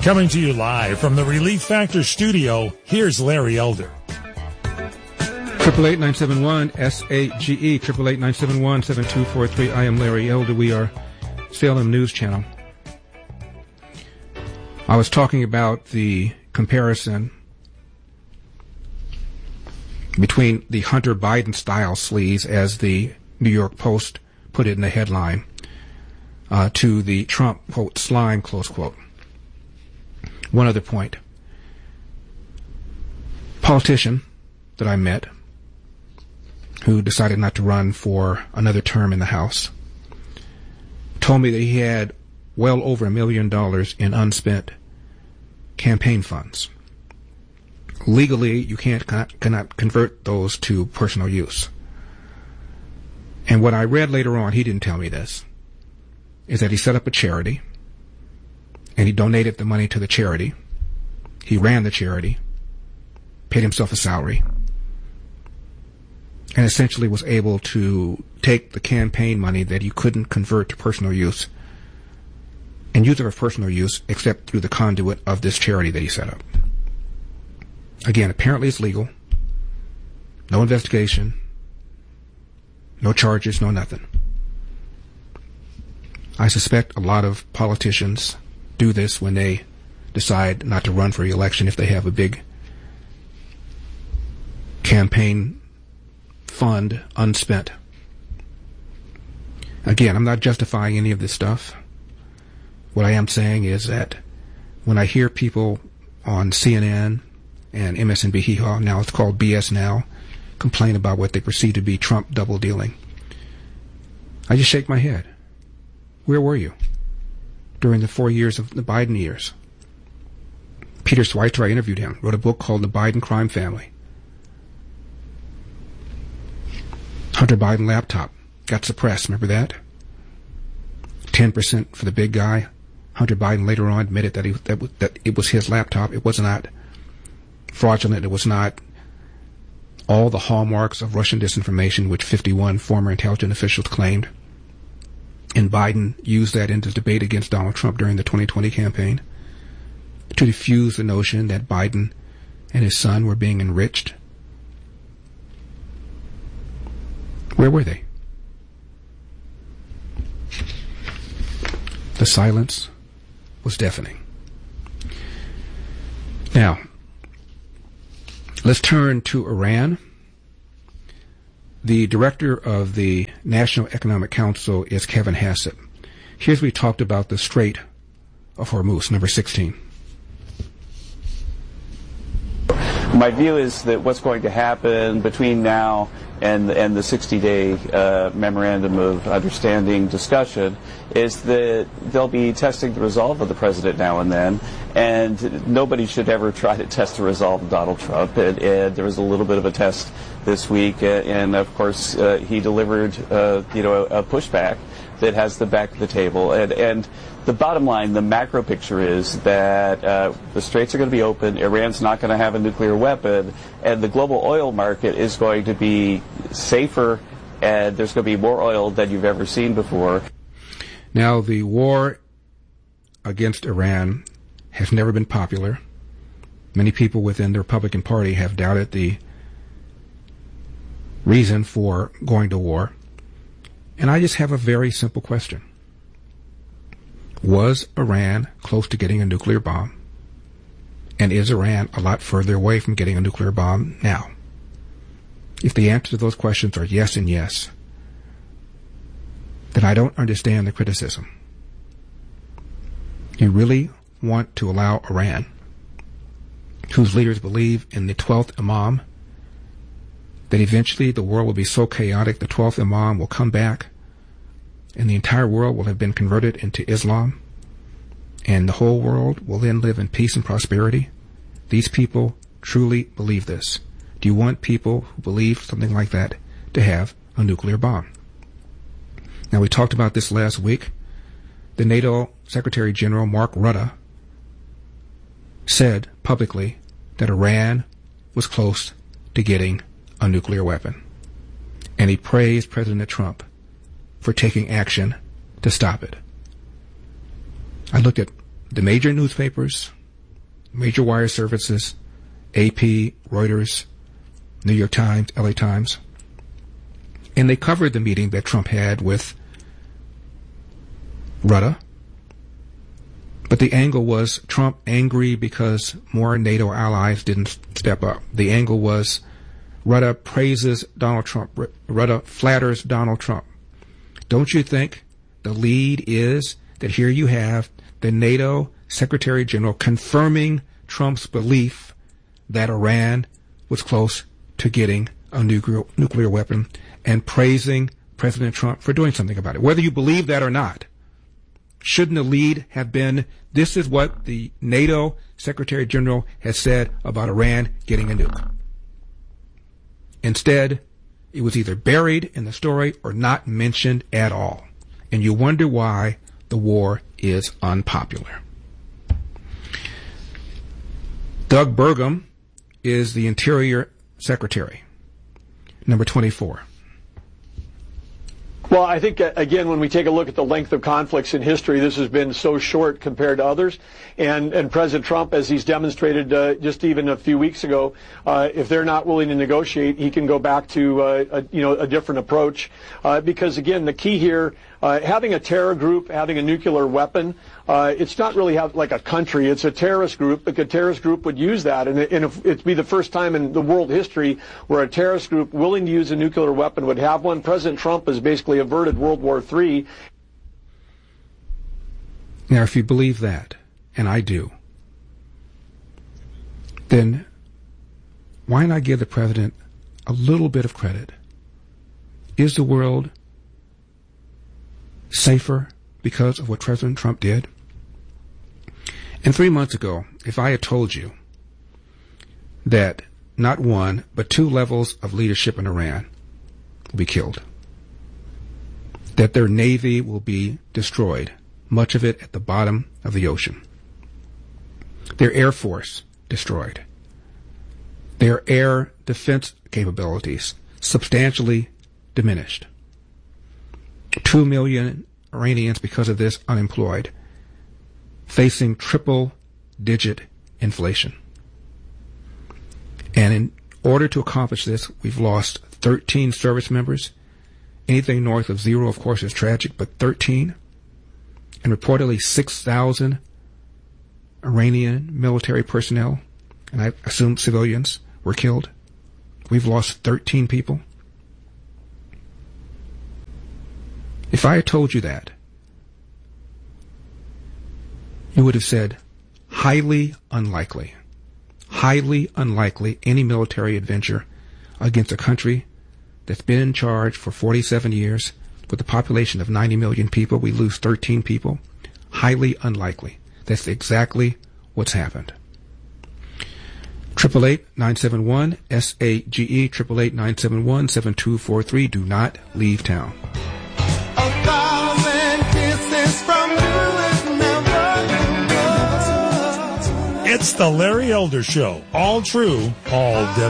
Coming to you live from the Relief Factor studio, here's Larry Elder. 888-971-SAGE, 888-971-7243. I am Larry Elder. We are Salem News Channel. I was talking about the comparison between the Hunter Biden-style sleaze, as the New York Post put it in the headline, to the Trump, quote, slime, close quote. One other point. Politician that I met who decided not to run for another term in the House told me that he had well over $1 million in unspent campaign funds. Legally, you cannot convert those to personal use. And what I read later on, he didn't tell me this, is that he set up a charity and he donated the money to the charity. He ran the charity, paid himself a salary, and essentially was able to take the campaign money that he couldn't convert to personal use and use it for personal use except through the conduit of this charity that he set up. Again, apparently it's legal. No investigation. No charges, no nothing. I suspect a lot of politicians do this when they decide not to run for re-election if they have a big campaign fund unspent. Again, I'm not justifying any of this stuff. What I am saying is that when I hear people on CNN and MSNBC, now it's called BS Now, complain about what they perceive to be Trump double dealing, I just shake my head. Where were you during the 4 years of the Biden years? Peter Schweizer, I interviewed him, wrote a book called The Biden Crime Family. Hunter Biden laptop got suppressed, remember that? 10% for the big guy. Hunter Biden later on admitted that it was his laptop. It was not fraudulent. It was not all the hallmarks of Russian disinformation, which 51 former intelligence officials claimed. And Biden used that in his debate against Donald Trump during the 2020 campaign to diffuse the notion that Biden and his son were being enriched. Where were they? The silence was deafening. Now, let's turn to Iran. The director of the National Economic Council is Kevin Hassett. Here's what he talked about the Strait of Hormuz, number 16. My view is that what's going to happen between now and the 60-day memorandum of understanding discussion is that they'll be testing the resolve of the president now and then, and nobody should ever try to test the resolve of Donald Trump. And there was a little bit of a test this week, and of course he delivered a pushback that has the back of the table. And the bottom line, the macro picture is that the straits are going to be open, Iran's not going to have a nuclear weapon, and the global oil market is going to be safer, and there's going to be more oil than you've ever seen before. Now, the war against Iran has never been popular. Many people within the Republican Party have doubted the reason for going to war. And I just have a very simple question. Was Iran close to getting a nuclear bomb? And is Iran a lot further away from getting a nuclear bomb now? If the answer to those questions are yes and yes, then I don't understand the criticism. You really want to allow Iran, whose leaders believe in the 12th Imam, that eventually the world will be so chaotic the 12th Imam will come back and the entire world will have been converted into Islam and the whole world will then live in peace and prosperity? These people truly believe this. Do you want people who believe something like that to have a nuclear bomb? Now, we talked about this last week. The NATO Secretary General Mark Rutte said publicly that Iran was close to getting a nuclear weapon. And he praised President Trump for taking action to stop it. I looked at the major newspapers major wire services, AP, Reuters, New York Times, LA Times. And they covered the meeting that Trump had with Rutte. But the angle was Trump angry because more NATO allies didn't step up. The angle was Rutte praises Donald Trump. Rutte flatters Donald Trump. Don't you think the lead is that here you have the NATO Secretary General confirming Trump's belief that Iran was close to getting a nuclear weapon and praising President Trump for doing something about it? Whether you believe that or not, shouldn't the lead have been, this is what the NATO Secretary General has said about Iran getting a nuke? Instead, it was either buried in the story or not mentioned at all. And you wonder why the war is unpopular. Doug Burgum is the Interior Secretary, number 24. Well, I think, again, when we take a look at the length of conflicts in history, this has been so short compared to others. And President Trump, as he's demonstrated just even a few weeks ago, if they're not willing to negotiate, he can go back to a different approach. Because, again, the key here, having a terror group, having a nuclear weapon, it's not really like a country. It's a terrorist group, but the terrorist group would use that. And it'd be the first time in the world history where a terrorist group willing to use a nuclear weapon would have one. President Trump has basically averted World War III. Now, if you believe that, and I do, then why not give the president a little bit of credit? Is the world safer because of what President Trump did? And 3 months ago, if I had told you that not one, but two levels of leadership in Iran will be killed, that their navy will be destroyed, much of it at the bottom of the ocean, their air force destroyed, their air defense capabilities substantially diminished, 2 million Iranians because of this unemployed, facing triple-digit inflation. And in order to accomplish this, we've lost 13 service members. Anything north of 0, of course, is tragic, but 13. And reportedly 6,000 Iranian military personnel, and I assume civilians, were killed. We've lost 13 people. If I had told you that, you would have said, highly unlikely any military adventure against a country that's been in charge for 47 years with a population of 90 million people. We lose 13 people. Highly unlikely. That's exactly what's happened. 888-971-SAGE, 888-971-7243. Do not leave town. It's the Larry Elder Show. All true, all